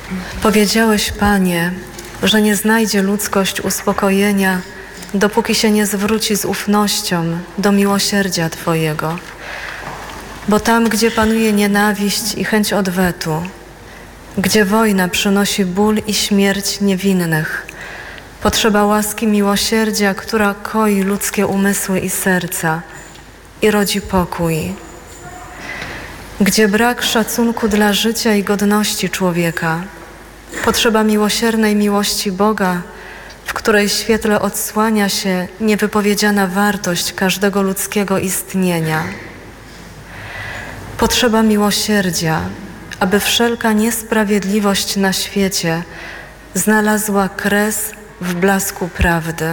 Powiedziałeś, Panie, że nie znajdzie ludzkość uspokojenia, dopóki się nie zwróci z ufnością do miłosierdzia Twojego. Bo tam, gdzie panuje nienawiść i chęć odwetu, gdzie wojna przynosi ból i śmierć niewinnych, potrzeba łaski miłosierdzia, która koi ludzkie umysły i serca i rodzi pokój. Gdzie brak szacunku dla życia i godności człowieka, potrzeba miłosiernej miłości Boga, w której świetle odsłania się niewypowiedziana wartość każdego ludzkiego istnienia. Potrzeba miłosierdzia, aby wszelka niesprawiedliwość na świecie znalazła kres w blasku prawdy.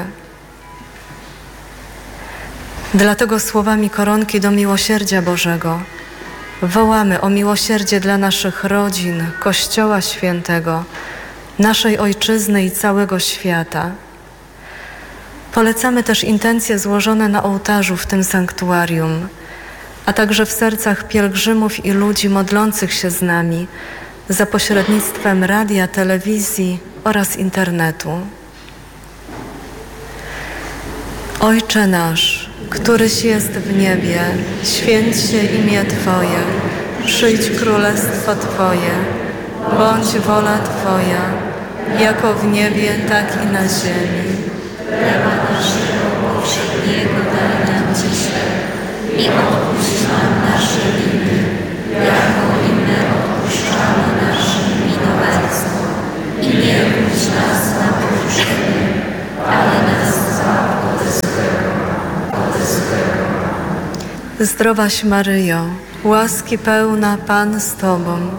Dlatego słowami koronki do miłosierdzia Bożego wołamy o miłosierdzie dla naszych rodzin, Kościoła Świętego, naszej Ojczyzny i całego świata. Polecamy też intencje złożone na ołtarzu w tym sanktuarium, a także w sercach pielgrzymów i ludzi modlących się z nami za pośrednictwem radia, telewizji oraz internetu. Ojcze nasz, któryś jest w niebie, święć się imię Twoje, przyjdź królestwo Twoje, bądź wola Twoja, jako w niebie, tak i na ziemi. Chleba naszego powszedniego daj nam dzisiaj i odpuść nam nasze winy, jako i my odpuszczamy naszym winowajcom. I nie wódź nas na pokuszenie, ale nas zbaw od złego. Zdrowaś Maryjo, łaski pełna Pan z Tobą,